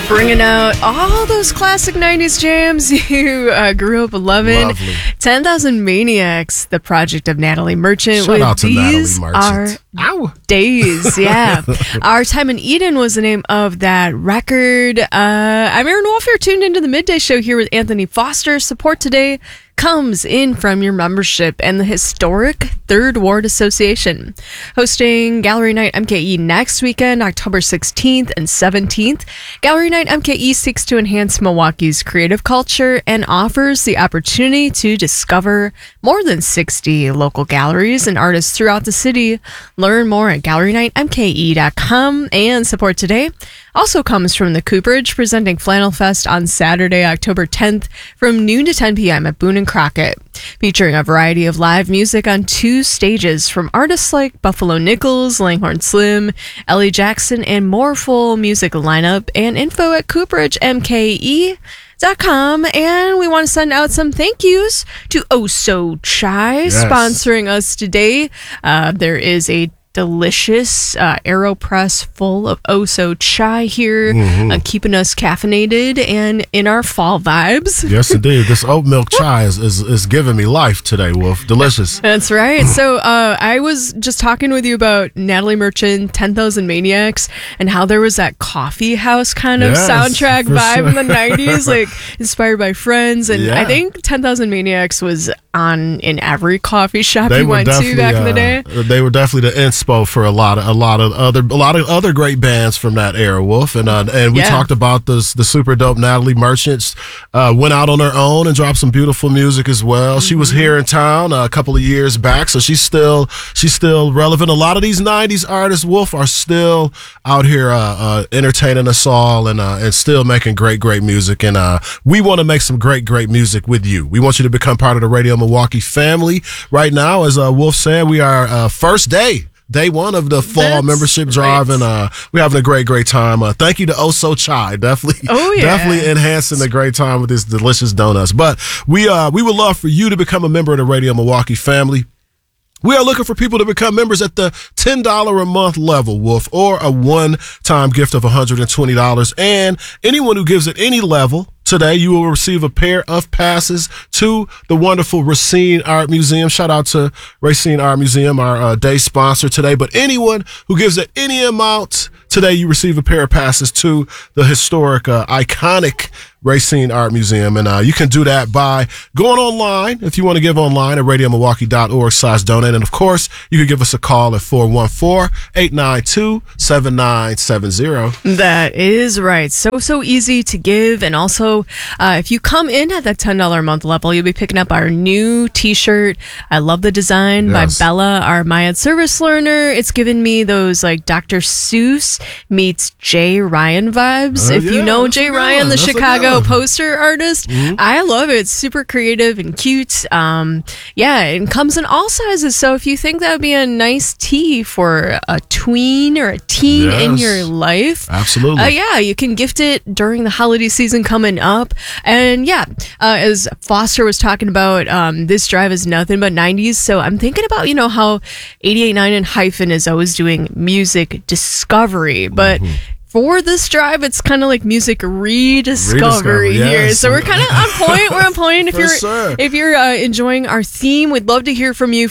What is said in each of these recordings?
Bringing out all those classic 90s jams you grew up loving. Lovely. 10,000 Maniacs, the project of Natalie Merchant. Shout out to These Natalie Merchant. Are days, yeah. Our Time in Eden was the name of that record. I'm Erin Wolf. You're tuned into the Midday Show here with Anthony Foster. Support today comes in from your membership and the historic Third Ward Association. Hosting Gallery Night MKE next weekend, October 16th and 17th. Gallery Night MKE seeks to enhance Milwaukee's creative culture and offers the opportunity to discover more than 60 local galleries and artists throughout the city. Learn more at gallerynightmke.com, and support today also comes from the Cooperage, presenting Flannel Fest on Saturday, October 10th from noon to 10 p.m. at Boone & Crockett, featuring a variety of live music on 2 stages from artists like Buffalo Nichols, Langhorne Slim, Ellie Jackson, and more. Full music lineup and info at CooperageMKE.com. And we want to send out some thank yous to Oh So Chai, sponsoring us today. There is a delicious AeroPress full of Oh So Chai here, keeping us caffeinated and in our fall vibes. Yes, indeed. This oat milk chai is giving me life today, Wolf. Delicious. That's right. So I was just talking with you about Natalie Merchant, 10,000 Maniacs, and how there was that coffee house kind of soundtrack vibe in the 90s, like inspired by Friends. And I think 10,000 Maniacs was on in every coffee shop you went to back in the day. They were definitely the inspo for a lot of other great bands from that era, Wolf. And we talked about the super dope Natalie Merchant. Went out on her own and dropped some beautiful music as well. She was here in town a couple of years back, so she's still relevant. A lot of these 90s artists, Wolf, are still out here entertaining us all and still making great music. And we want to make some great music with you. We want you to become part of the Radio Milwaukee family. Right now, as Wolf said, we are first day one of the fall membership drive, and we're having a great time. Thank you to Oh So Chai, definitely enhancing the great time with these delicious donuts. But we would love for you to become a member of the Radio Milwaukee family. We are looking for people to become members at the $10 a month level, Wolf, or a one-time gift of $120. And anyone who gives at any level today, you will receive a pair of passes to the wonderful Racine Art Museum. Shout out to Racine Art Museum, our day sponsor today. But anyone who gives at any amount today, you receive a pair of passes to the historic, iconic Racine Art Museum. And you can do that by going online, if you want to give online, at radiomilwaukee.org/donate. And of course, you can give us a call at 414-892-7970. That is right. So easy to give. And also, if you come in at that $10 a month level, you'll be picking up our new t-shirt. I love the design by Bella, our Maya service learner. It's given me those like Dr. Seuss meets Jay Ryan vibes. If you know Jay Ryan, the Chicago poster artist, I love it. It's super creative and cute. It comes in all sizes. So if you think that would be a nice tee for a tween or a teen in your life, absolutely. You can gift it during the holiday season coming up. And as Foster was talking about, this drive is nothing but 90s. So I'm thinking about, how 88.9 and Hyphen is always doing music discovery, but for this drive, it's kind of like music rediscovery here. So we're kind of on point. We're on point. If you're enjoying our theme, we'd love to hear from you.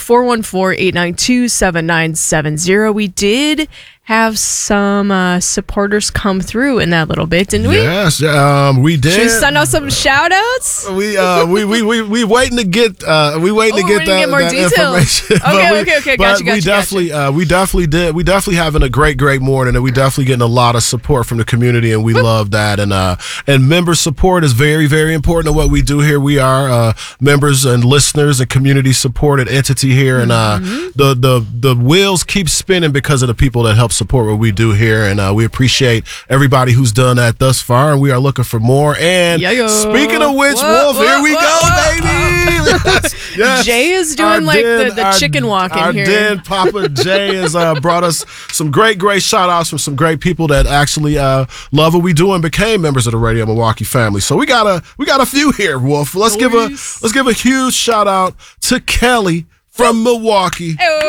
414-892-7970. We did have some supporters come through in that little bit, didn't we? Yes, we did. Should we send out some shout outs? We waiting to get that more information. Okay. Gotcha. We definitely having a great morning, and we definitely getting a lot of support from the community, and we love that. And member support is very, very important to what we do here. We are members and listeners and community supported entity here, and the wheels keep spinning because of the people that help support what we do here, and we appreciate everybody who's done that thus far, and we are looking for more. And speaking of which, Wolf, here we go, baby. Yes. Jay is doing the chicken walk in here. Our den Papa Jay has brought us some great shout outs from some great people that actually love what we do and became members of the Radio Milwaukee family. So we got a few here, Wolf. Let's give a huge shout out to Kelly from Milwaukee. Oh,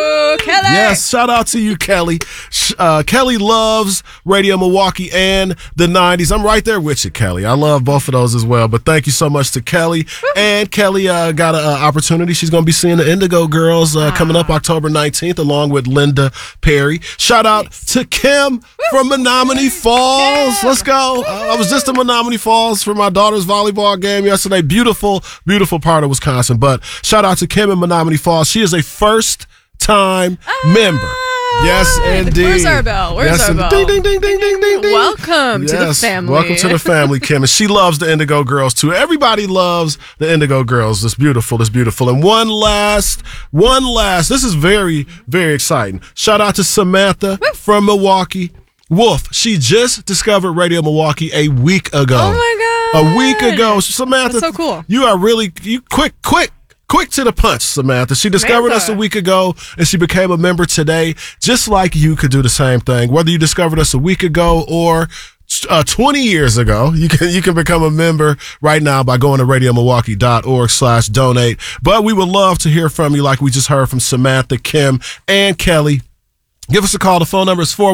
Kelly. Yes, shout out to you, Kelly. Kelly loves Radio Milwaukee and the 90s. I'm right there with you, Kelly. I love both of those as well. But thank you so much to Kelly. And Kelly got an opportunity. She's going to be seeing the Indigo Girls coming up October 19th along with Linda Perry. Shout out to Kim from Menominee Falls. Let's go. I was just in Menominee Falls for my daughter's volleyball game yesterday. Beautiful, beautiful part of Wisconsin. But shout out to Kim in Menominee Falls. She is a first-time member. Yes, indeed. Where's our bell? Where's our bell? Ding, ding, ding, ding, ding, ding, ding. Welcome to the family. Welcome to the family, Kim. And she loves the Indigo Girls, too. Everybody loves the Indigo Girls. It's beautiful. It's beautiful. And one last. This is very, very exciting. Shout out to Samantha from Milwaukee. Wolf, she just discovered Radio Milwaukee a week ago. Oh, my God. A week ago. Samantha. That's so cool. You are really quick to the punch, Samantha. She discovered us a week ago, and she became a member today, just like you could do the same thing. Whether you discovered us a week ago or 20 years ago, you can become a member right now by going to radiomilwaukee.org/donate. But we would love to hear from you like we just heard from Samantha, Kim, and Kelly. Give us a call. The phone number is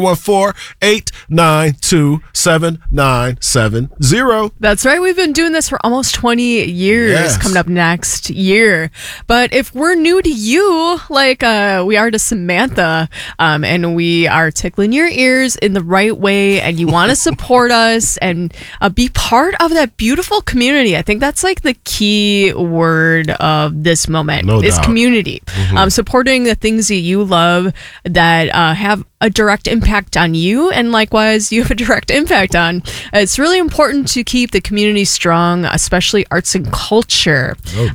414-892-7970. That's right. We've been doing this for almost 20 years, coming up next year. But if we're new to you, like we are to Samantha, and we are tickling your ears in the right way, and you want to support us and be part of that beautiful community, I think that's like the key word of this moment is community. Supporting the things that you love that have a direct impact on you, and likewise you have a direct impact on. It's really important to keep the community strong, especially arts and culture.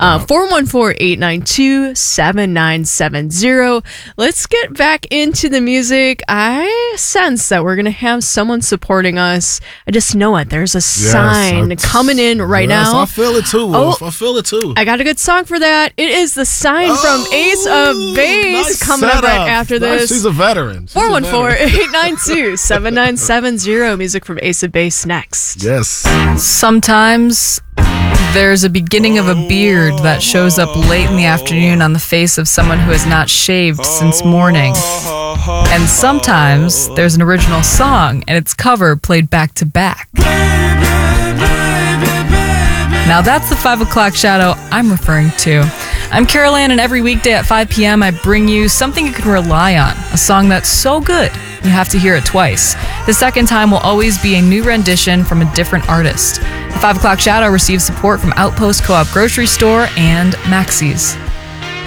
414-892-7970. Let's get back into the music. I sense that we're going to have someone supporting us. I just know it. There's a sign coming in right now. I feel it too, Wolf. I feel it too. I got a good song for that. It is the sign from Ace of Base coming up right after this. She's a veteran. 414-892-7970. Music from Ace of Base next. Yes. Sometimes there's a beginning of a beard that shows up late in the afternoon on the face of someone who has not shaved since morning. And sometimes there's an original song and its cover played back to back. Now that's the 5 o'clock shadow I'm referring to. I'm Carol Ann, and every weekday at 5 p.m. I bring you something you can rely on, a song that's so good you have to hear it twice. The second time will always be a new rendition from a different artist. The 5 o'clock shadow receives support from Outpost Co-op Grocery Store and Maxey's.